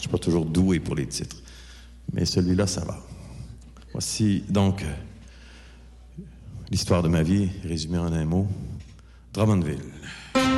suis pas toujours doué pour les titres. Mais celui-là, ça va. Voici donc l'histoire de ma vie, résumée en un mot. Drummondville.